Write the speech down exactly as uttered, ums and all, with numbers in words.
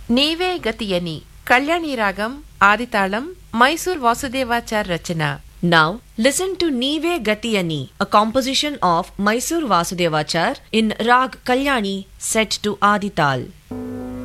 నీవే గతియని కళ్యాణి రాగం ఆదితాళం మైసూర్ వాసుదేవాచార్ రచన. Now listen to Nive Gatiyani, a composition of Mysore Vasudevachar in Rag Kalyani set to Adital.